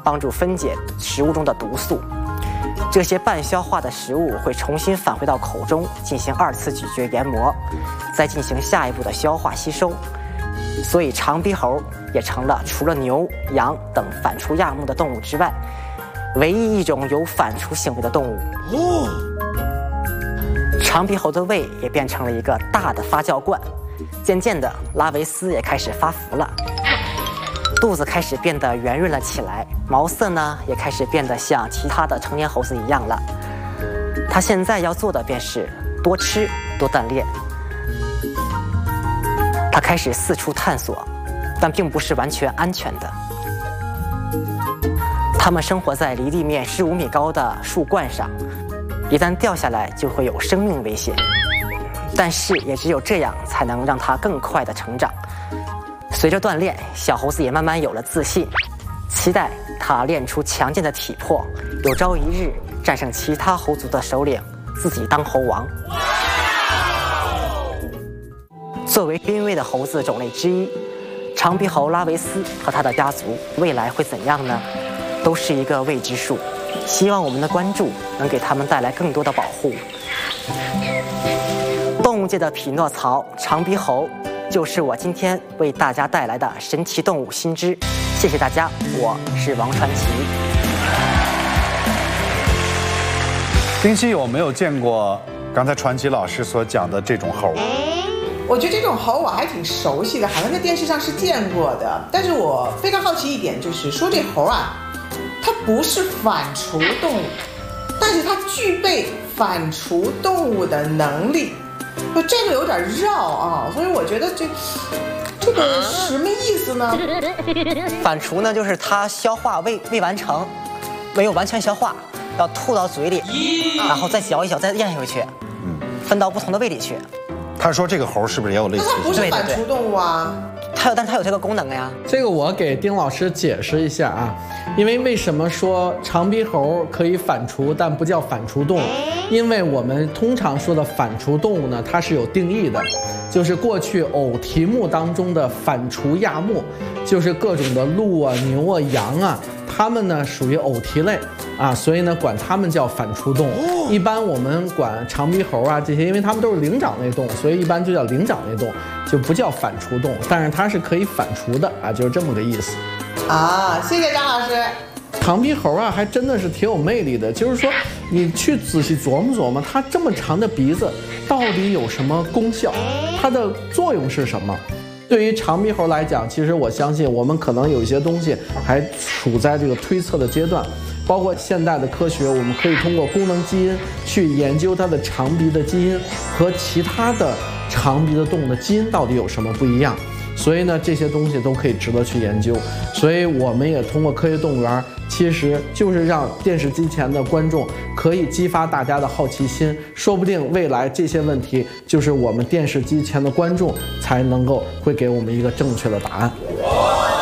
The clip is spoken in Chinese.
帮助分解食物中的毒素。这些半消化的食物会重新返回到口中进行2次咀嚼研磨，再进行下一步的消化吸收。所以长鼻猴也成了除了牛、羊等反刍亚目的动物之外，唯一一种有反刍行为的动物。长鼻猴的胃也变成了一个大的发酵罐，渐渐的，拉维斯也开始发福了，肚子开始变得圆润了起来，毛色呢也开始变得像其他的成年猴子一样了。他现在要做的便是多吃多锻炼。他开始四处探索，但并不是完全安全的。他们生活在离地面15米高的树冠上，一旦掉下来就会有生命危险。但是也只有这样才能让它更快的成长。随着锻炼，小猴子也慢慢有了自信，期待它练出强健的体魄，有朝一日战胜其他猴族的首领，自己当猴王。作为濒危的猴子种类之一，长鼻猴拉维斯和他的家族未来会怎样呢？都是一个未知数。希望我们的关注能给他们带来更多的保护。动物界的匹诺曹长鼻猴，就是我今天为大家带来的神奇动物新知。谢谢大家，我是王传奇。 丁希有没有见过刚才传奇老师所讲的这种猴？ 我觉得这种猴我还挺熟悉的，好像在电视上是见过的。但是我非常好奇一点，就是说这猴啊，它不是反刍动物，但是它具备反刍动物的能力。这个有点绕啊，所以我觉得这个什么意思呢？ 反刍呢，就是它消化未完成，没有完全消化，要吐到嘴里，然后再嚼一嚼，再咽下去，分到不同的胃里去。 他说这个猴是不是也有类似？ 它不是反刍动物啊。 但是它有这个功能呀。 这个我给丁老师解释一下啊，因为什么说长鼻猴可以反刍，但不叫反刍动物？因为我们通常说的反刍动物呢，它是有定义的，就是过去偶蹄目当中的反刍亚目，就是各种的鹿啊、牛啊、羊啊，它们呢属于偶蹄类啊，所以呢管它们叫反刍动物。一般我们管长鼻猴啊这些，因为它们都是灵长类动物，所以一般就叫灵长类动物，就不叫反刍动物。但是它是可以反刍的啊，就是这么个意思。 啊，谢谢张老师。 长鼻猴啊，还真的是挺有魅力的。就是说，你去仔细琢磨琢磨，它这么长的鼻子到底有什么功效？它的作用是什么？对于长鼻猴来讲，其实我相信我们可能有一些东西还处在这个推测的阶段。包括现代的科学，我们可以通过功能基因去研究它的长鼻的基因和其他的长鼻的动物的基因到底有什么不一样。所以呢，这些东西都可以值得去研究。所以我们也通过科学动物园，其实就是让电视机前的观众可以激发大家的好奇心，说不定未来这些问题就是我们电视机前的观众才能够会给我们一个正确的答案。